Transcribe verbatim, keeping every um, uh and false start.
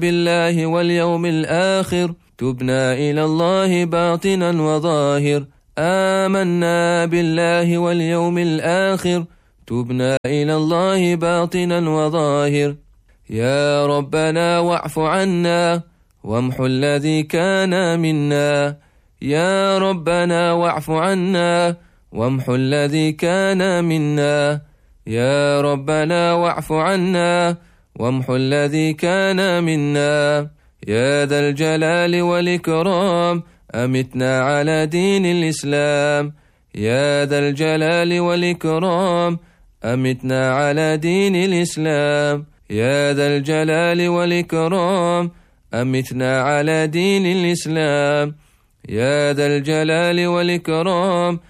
بالله واليوم الآخر، تبنا إلى الله باطنا وظاهر. آمنا بالله واليوم الآخر، تبنا إلى الله باطنا وظاهر. يا ربنا واعف عنا وامحو الذي كان منا، يا ربنا واعف عنا وامحو الذي كان منا، يا ربنا واعف عنا وامحو الذي كان منا. يا ذا الجلال والإكرام أمتنا على دين الإسلام، يا ذا الجلال والإكرام أمتنا على دين الإسلام، يا ذا الجلال والإكرام أمتنا على دين الإسلام، يا ذا الجلال والإكرام